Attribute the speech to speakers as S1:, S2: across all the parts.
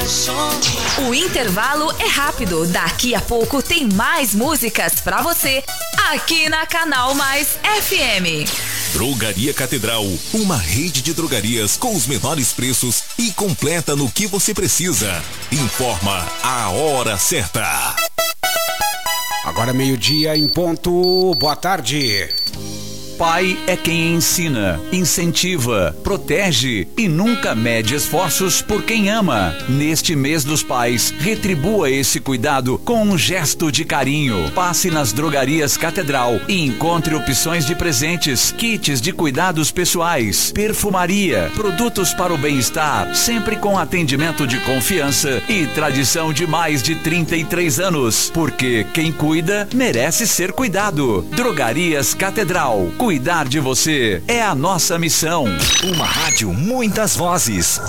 S1: O intervalo é rápido. Daqui a pouco tem mais músicas pra você aqui na Canal Mais FM.
S2: Drogaria Catedral, uma rede de drogarias com os menores preços e completa no que você precisa. Informa a hora certa.
S3: Agora 12:00 em ponto. Boa tarde.
S4: Pai é quem ensina, incentiva, protege e nunca mede esforços por quem ama. Neste mês dos pais, retribua esse cuidado com um gesto de carinho. Passe nas drogarias Catedral e encontre opções de presentes, kits de cuidados pessoais, perfumaria, produtos para o bem-estar, sempre com atendimento de confiança e tradição de mais de 33 anos. Porque quem cuida merece ser cuidado. Drogarias Catedral. Cuidar de você é a nossa missão.
S5: Uma rádio, muitas vozes.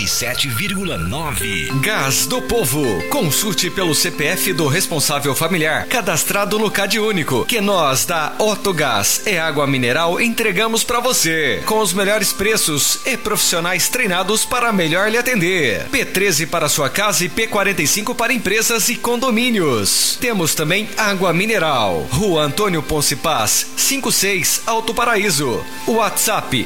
S5: 87,9.
S6: Gás do Povo. Consulte pelo CPF do responsável familiar, cadastrado no CadÚnico, que nós da Otto Gás é água mineral entregamos para você, com os melhores preços e profissionais treinados para melhor lhe atender. P13 para sua casa e P45 para empresas e condomínios. Temos também água mineral. Rua Antônio Ponce Paz, 56, Alto Paraíso. WhatsApp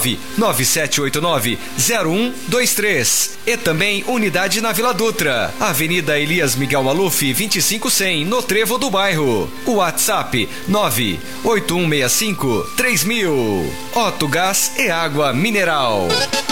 S6: 997890123. E também unidade na Vila Dutra, Avenida Elias Miguel Maluf, 2500, no Trevo do Bairro. WhatsApp 981653000. Otto Gás é água mineral.